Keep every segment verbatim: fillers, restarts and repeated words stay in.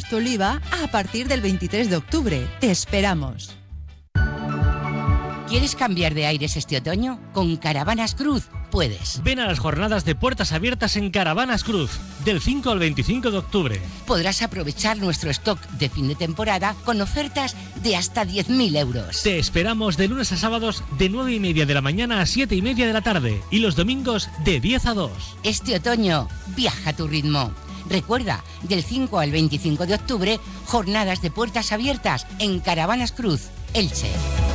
Reducimos tu I V A a partir del veintitrés de octubre. Te esperamos. ¿Quieres cambiar de aires este otoño? Con Caravanas Cruz puedes. Ven a las jornadas de puertas abiertas en Caravanas Cruz, del cinco al veinticinco de octubre. Podrás aprovechar nuestro stock de fin de temporada con ofertas de hasta diez mil euros. Te esperamos de lunes a sábados de nueve y media de la mañana a siete y media de la tarde y los domingos de diez a dos. Este otoño, viaja a tu ritmo. Recuerda, del cinco al veinticinco de octubre, jornadas de puertas abiertas en Caravanas Cruz, Elche.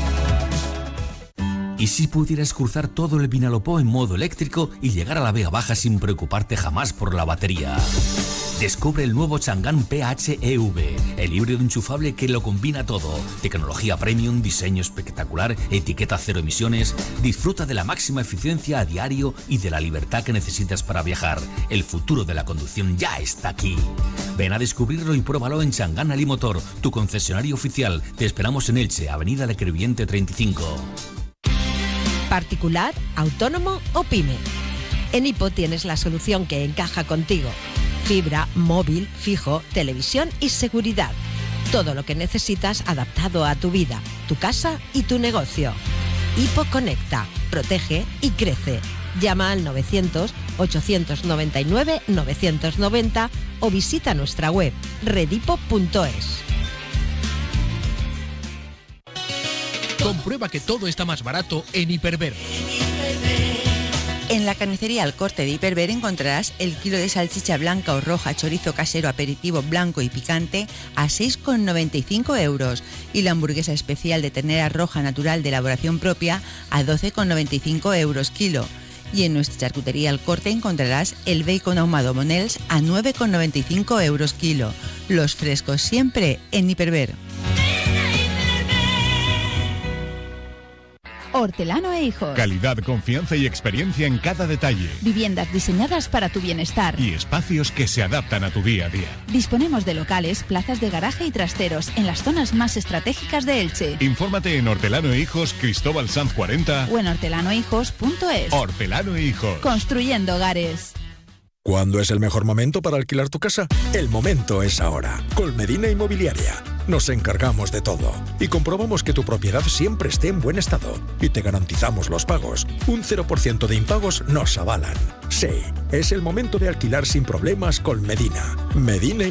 ¿Y si pudieras cruzar todo el Vinalopó en modo eléctrico y llegar a la Vega Baja sin preocuparte jamás por la batería? Descubre el nuevo Chang'an P H E V, el híbrido enchufable que lo combina todo. Tecnología premium, diseño espectacular, etiqueta cero emisiones. Disfruta de la máxima eficiencia a diario y de la libertad que necesitas para viajar. El futuro de la conducción ya está aquí. Ven a descubrirlo y pruébalo en Chang'an Alimotor, tu concesionario oficial. Te esperamos en Elche, Avenida de Crevillente treinta y cinco. Particular, autónomo o pyme. En Hipo tienes la solución que encaja contigo. Fibra, móvil, fijo, televisión y seguridad. Todo lo que necesitas adaptado a tu vida, tu casa y tu negocio. Hipo Conecta, protege y crece. Llama al novecientos, ochocientos noventa y nueve, novecientos noventa o visita nuestra web redipo punto es. Comprueba que todo está más barato en Hiperver. En la carnicería Al Corte de Hiperver encontrarás el kilo de salchicha blanca o roja, chorizo casero, aperitivo blanco y picante a seis con noventa y cinco euros y la hamburguesa especial de ternera roja natural de elaboración propia a doce con noventa y cinco euros kilo. Y en nuestra charcutería Al Corte encontrarás el bacon ahumado Monels a nueve con noventa y cinco euros kilo. Los frescos siempre en Hiperver. Hortelano e Hijos. Calidad, confianza y experiencia en cada detalle. Viviendas diseñadas para tu bienestar. Y espacios que se adaptan a tu día a día. Disponemos de locales, plazas de garaje y trasteros en las zonas más estratégicas de Elche. Infórmate en Hortelano e Hijos, Cristóbal Sanz cuarenta o en hortelano e hijos punto es. Hortelano e Hijos. Construyendo hogares. ¿Cuándo es el mejor momento para alquilar tu casa? El momento es ahora. Colmedina Inmobiliaria. Nos encargamos de todo y comprobamos que tu propiedad siempre esté en buen estado y te garantizamos los pagos. Un cero por ciento de impagos nos avalan. Sí, es el momento de alquilar sin problemas con Medina. Medina